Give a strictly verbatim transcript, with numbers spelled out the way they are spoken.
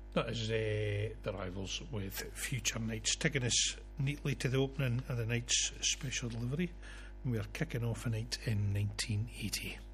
That is uh, the Rivals with Future Nights, taking us neatly to the opening of the night's special delivery. We are kicking off a night in nineteen eighty.